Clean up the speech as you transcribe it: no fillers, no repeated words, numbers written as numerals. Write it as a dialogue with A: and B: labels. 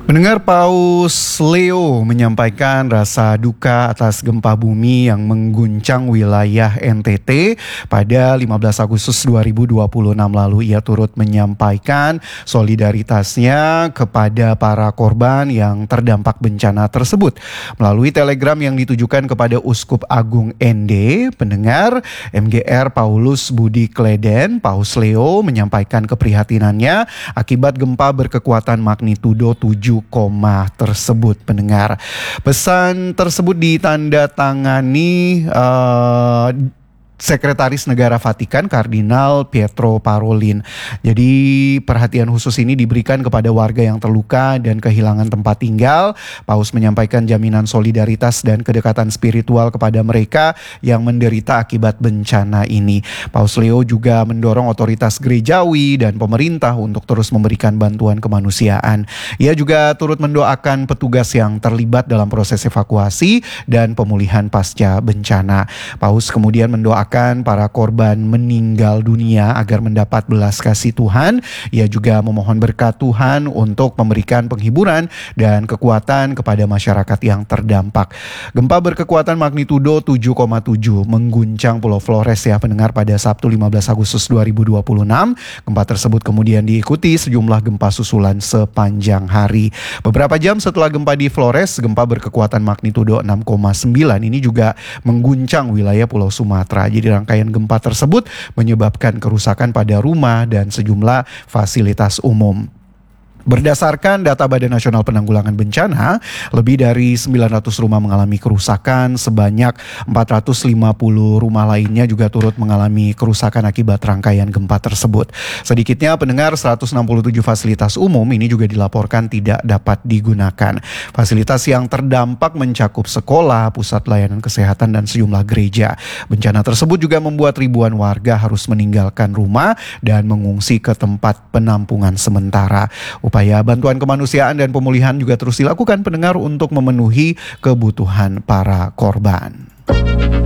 A: Pendengar, Paus Leo menyampaikan rasa duka atas gempa bumi yang mengguncang wilayah NTT pada 15 Agustus 2026 lalu. Ia turut menyampaikan solidaritasnya kepada para korban yang terdampak bencana tersebut. Melalui telegram yang ditujukan kepada Uskup Agung ND, pendengar, MGR Paulus Budi Kleden, Paus Leo menyampaikan keprihatinannya akibat gempa berkekuatan magnitudo 7, tersebut, pendengar. Pesan tersebut ditandatangani Sekretaris Negara Vatikan Kardinal Pietro Parolin. Jadi perhatian khusus ini diberikan kepada warga yang terluka dan kehilangan tempat tinggal. Paus menyampaikan jaminan solidaritas dan kedekatan spiritual kepada mereka yang menderita akibat bencana ini. Paus Leo juga mendorong otoritas gerejawi dan pemerintah untuk terus memberikan bantuan kemanusiaan. Ia juga turut mendoakan petugas yang terlibat dalam proses evakuasi dan pemulihan pasca bencana. Paus kemudian mendoakan para korban meninggal dunia agar mendapat belas kasih Tuhan. Ia juga memohon berkat Tuhan untuk memberikan penghiburan dan kekuatan kepada masyarakat yang terdampak. Gempa berkekuatan magnitudo 7,7 mengguncang Pulau Flores, ya pendengar, pada Sabtu 15 Agustus 2026. Gempa tersebut kemudian diikuti sejumlah gempa susulan sepanjang hari. Beberapa jam setelah gempa di Flores, gempa berkekuatan magnitudo 6,9 ini juga mengguncang wilayah Pulau Sumatera. Jadi rangkaian gempa tersebut menyebabkan kerusakan pada rumah dan sejumlah fasilitas umum. Berdasarkan data Badan Nasional Penanggulangan Bencana, lebih dari 900 rumah mengalami kerusakan, sebanyak 450 rumah lainnya juga turut mengalami kerusakan akibat rangkaian gempa tersebut. Sedikitnya pendengar 167 fasilitas umum ini juga dilaporkan tidak dapat digunakan. Fasilitas yang terdampak mencakup sekolah, pusat layanan kesehatan, dan sejumlah gereja. Bencana tersebut juga membuat ribuan warga harus meninggalkan rumah dan mengungsi ke tempat penampungan sementara. Upaya bantuan kemanusiaan dan pemulihan juga terus dilakukan, pendengar, untuk memenuhi kebutuhan para korban.